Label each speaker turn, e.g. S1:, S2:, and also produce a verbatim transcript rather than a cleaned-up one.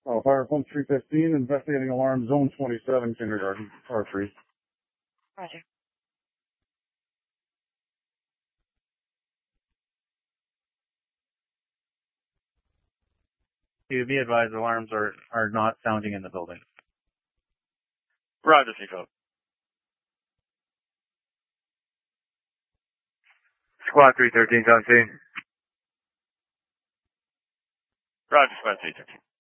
S1: Oh, Fire Phone three fifteen, investigating alarm zone twenty-seven, kindergarten, R three.
S2: Roger.
S3: To be advised, alarms are, are not sounding in the building.
S4: Roger, Seacoast.
S5: Squad three thirteen, on scene.
S4: Roger, Squad three thirteen.